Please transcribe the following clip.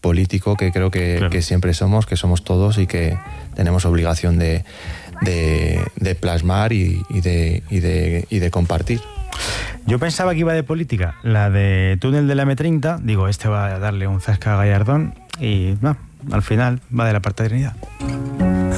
político que creo que siempre somos, que somos todos y que tenemos obligación de plasmar y de compartir. Yo pensaba que iba de política, la de túnel de la M30, digo, este va a darle un zasca a Gallardón y no, al final va de la paternidad.